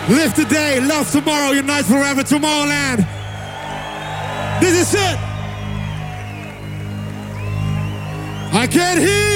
Live today, love tomorrow, unite forever, Tomorrowland. This is it. I can't hear